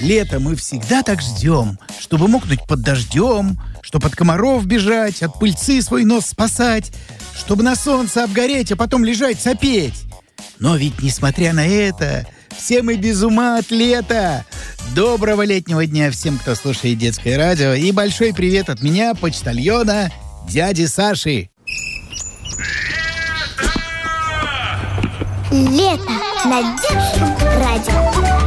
Лето мы всегда так ждем, чтобы мокнуть под дождем, чтобы от комаров бежать, от пыльцы свой нос спасать, чтобы на солнце обгореть, а потом лежать сопеть. Но ведь, несмотря на это, все мы без ума от лета. Доброго летнего дня всем, кто слушает детское радио. И большой привет от меня, почтальона, дяди Саши. Лето на детском радио.